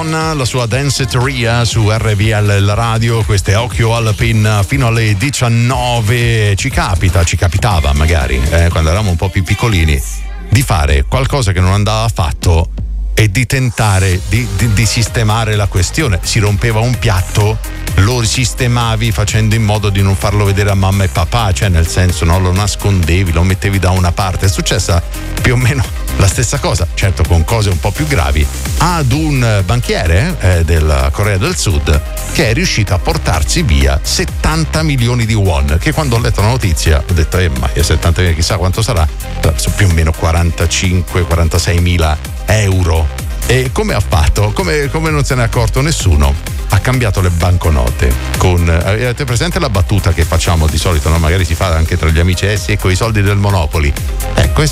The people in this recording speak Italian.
Madonna, la sua danceteria su RVL la radio. Questo è Occhio al Pin fino alle 19. Ci capitava magari, quando eravamo un po' più piccolini, di fare qualcosa che non andava fatto e di tentare di sistemare la questione. Si rompeva un piatto, lo sistemavi facendo in modo di non farlo vedere a mamma e papà, cioè nel senso, no, lo nascondevi, lo mettevi da una parte. È successa più o meno la stessa cosa, certo con cose un po' più gravi, ad un banchiere della Corea del Sud che è riuscito a portarsi via 70 milioni di won, che quando ho letto la notizia ho detto ma 70 milioni chissà quanto sarà, sono più o meno 45-46 mila euro. E come ha fatto? Come non se ne è accorto nessuno? Ha cambiato le banconote avete presente la battuta che facciamo di solito, no? Magari si fa anche tra gli amici, sì, con i soldi del Monopoli.